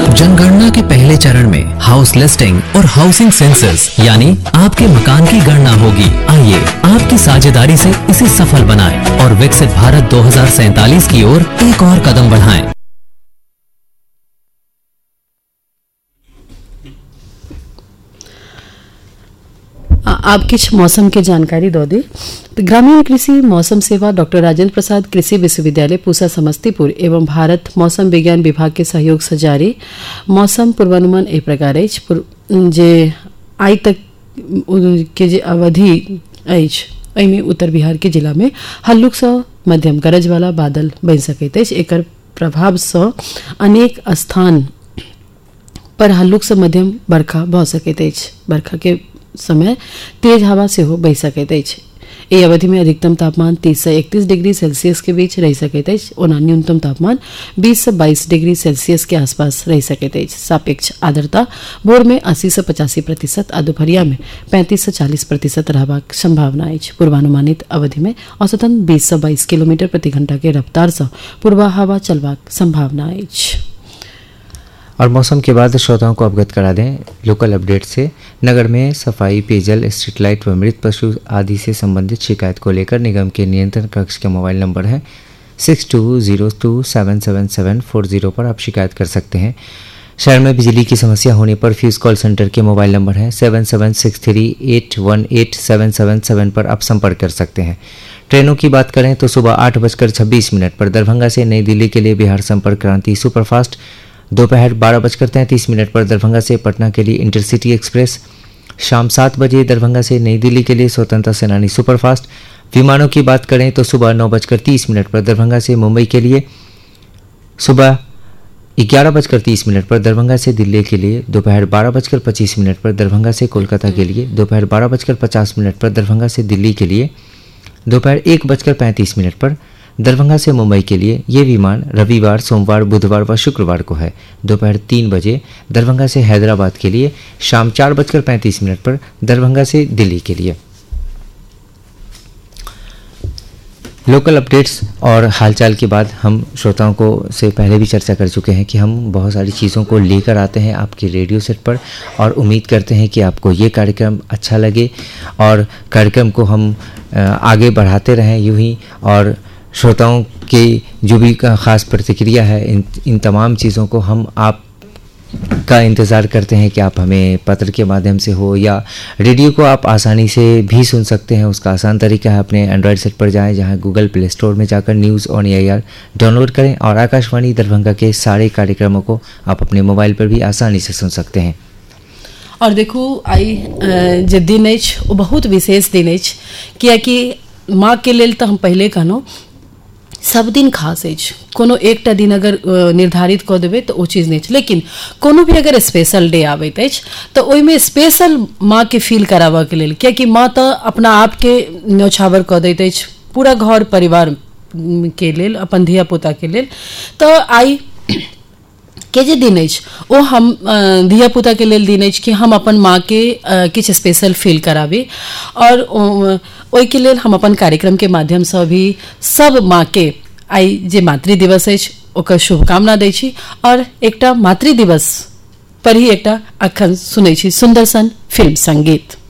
जनगणना के पहले चरण में हाउस लिस्टिंग और हाउसिंग सेंसस यानी आपके मकान की गणना होगी। आइए आपकी साझेदारी से इसे सफल बनाएं और विकसित भारत 2047 की ओर एक और कदम बढ़ाएं। आप किछ मौसम के जानकारी दो दी। ग्रामीण कृषि मौसम सेवा डॉक्टर राजेंद्र प्रसाद कृषि विश्वविद्यालय पूसा समस्तीपुर एवं भारत मौसम विज्ञान विभाग के सहयोग से जारी मौसम पूर्वानुमान ए प्रकार अछि जे आइ तक के जे अवधि अछि एहिमे उत्तर बिहार के जिला में हल्लुक सँ मध्यम गरज वाला बादल बनि सकैत अछि। एकर प्रभाव सँ अनेक स्थान पर हल्लुक सँ मध्यम बरखा भऽ सकैत अछि। बरखा के समय तेज हवा से हो बह सकैत अछि। एहि अवधि में अधिकतम तापमान 30 से 31 डिग्री सेल्सियस के बीच रह सकैत अछि। ओना न्यूनतम तापमान 20 से 22 डिग्री सेल्सियस के आसपास रह सकैत अछि। सापेक्ष आर्द्रता भोर में 80 से 85% आ दुपहरिया में 35 से 40% रहबाक संभावना अछि। पूर्वानुमानित अवधि में औसतन 20 से 22 किलोमीटर प्रति घंटा के रफ्तार से पूर्वा हवा चलबाक संभावना अछि। और मौसम के बाद श्रोताओं को अवगत करा दें लोकल अपडेट से। नगर में सफाई, पेयजल, स्ट्रीट लाइट व मृत पशु आदि से संबंधित शिकायत को लेकर निगम के नियंत्रण कक्ष का मोबाइल नंबर है 6202777740 पर आप शिकायत कर सकते हैं। शहर में बिजली की समस्या होने पर फ्यूज कॉल सेंटर के मोबाइल नंबर है 7763818777 पर आप संपर्क कर सकते हैं। ट्रेनों की बात करें तो सुबह 8:26 पर दरभंगा से नई दिल्ली के लिए बिहार संपर्क क्रांति सुपरफास्ट, दोपहर 12:33 पर दरभंगा से पटना के लिए इंटरसिटी एक्सप्रेस, शाम 7 बजे दरभंगा से नई दिल्ली के लिए स्वतंत्रता सेनानी सुपरफास्ट। विमानों की बात करें तो सुबह 9:30 पर दरभंगा से मुंबई के लिए, सुबह 11:30 पर दरभंगा से दिल्ली के लिए, दोपहर 12:25 पर दरभंगा से कोलकाता के लिए, दोपहर 12:50 पर दरभंगा से दिल्ली के लिए, दोपहर 1:35 पर दरभंगा से मुंबई के लिए। ये विमान रविवार, सोमवार, बुधवार व शुक्रवार को है। दोपहर 3 बजे दरभंगा से हैदराबाद के लिए, शाम 4:35 पर दरभंगा से दिल्ली के लिए। लोकल अपडेट्स और हालचाल के बाद हम श्रोताओं को से पहले भी चर्चा कर चुके हैं कि हम बहुत सारी चीज़ों को लेकर आते हैं आपके रेडियो सेट पर और उम्मीद करते हैं कि आपको ये कार्यक्रम अच्छा लगे और कार्यक्रम को हम आगे बढ़ाते रहें यूं ही। और श्रोताओं की जो भी ख़ास प्रतिक्रिया है इन तमाम चीज़ों को हम आप का इंतज़ार करते हैं कि आप हमें पत्र के माध्यम से हो या रेडियो को आप आसानी से भी सुन सकते हैं। उसका आसान तरीका है अपने एंड्रॉयड सेट पर जाएं, जहां गूगल प्ले स्टोर में जाकर न्यूज़ ऑन एआईआर डाउनलोड करें और आकाशवाणी दरभंगा के सारे कार्यक्रमों को आप अपने मोबाइल पर भी आसानी से सुन सकते हैं। और देखो आई जे दिन अछि ओ बहुत विशेष दिन अछि, कियाकि माँ के लेल तो हम पहले कहलहुँ सब दिन खास अछि। कोनो एकटा दिन अगर निर्धारित कऽ देबै तऽ ओ चीज नहि छै, लेकिन कोनो भी अगर स्पेशल डे आबैत अछि तऽ ओहिमे स्पेशल माँ के फील कराबऽ के लेल, कियाकि माँ तऽ अपना आप के न्यौछावर कऽ दैत अछि पूरा घर परिवार के लेल, अपन धिया पुता के लेल। तऽ आइ के जे दिन अछि ओ हम धिया पुता के लेल दिन अछि कि हम अपन माँ के किछु स्पेशल फील कराबी। और ओहि के लेल हम अपन कार्यक्रम के माध्यम से भी सब माँ के आइ जे मातृ दिवस अछि ओकर शुभकामना दै छी। और एकटा मातृ दिवस पर ही एकटा अखन सुनै छी सुंदर सन फिल्म संगीत।